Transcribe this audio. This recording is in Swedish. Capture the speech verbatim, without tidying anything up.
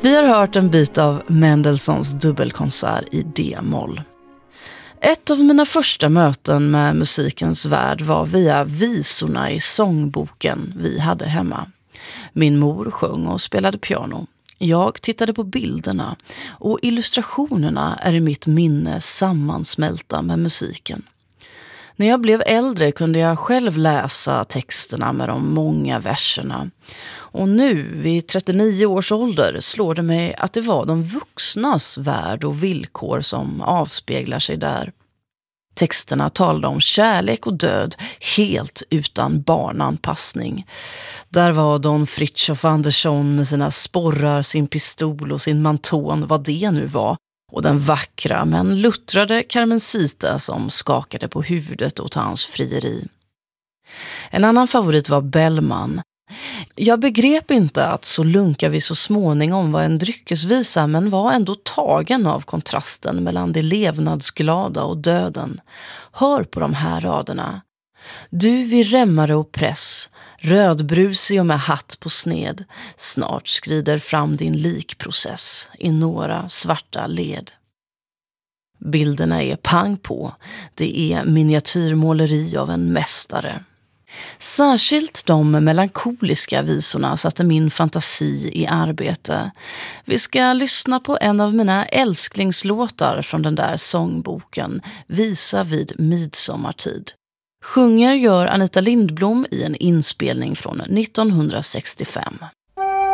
Vi har hört en bit av Mendelssohns dubbelkonsert i D-moll. Ett av mina första möten med musikens värld var via visorna i sångboken vi hade hemma. Min mor sjöng och spelade piano. Jag tittade på bilderna och illustrationerna är i mitt minne sammansmälta med musiken. När jag blev äldre kunde jag själv läsa texterna med de många verserna. Och nu, vid trettionio års ålder, slår det mig att det var de vuxnas värld och villkor som avspeglar sig där. Texterna talade om kärlek och död helt utan barnanpassning. Där var Don Fritiof Andersson med sina sporrar, sin pistol och sin manton, vad det nu var. Och den vackra men luttrade Carmencita som skakade på huvudet åt hans frieri. En annan favorit var Bellman. Jag begrep inte att Så lunkar vi så småningom var en dryckesvisa, men var ändå tagen av kontrasten mellan det levnadsglada och döden. Hör på de här raderna. Du vid remmare och press, rödbrusig och med hatt på sned, snart skrider fram din likprocess i några svarta led. Bilderna är pang på, det är miniatyrmåleri av en mästare. Särskilt de melankoliska visorna satte min fantasi i arbete. Vi ska lyssna på en av mina älsklingslåtar från den där sångboken, Visa vid midsommartid. Sjunger gör Anita Lindblom i en inspelning från nittonhundrasextiofem.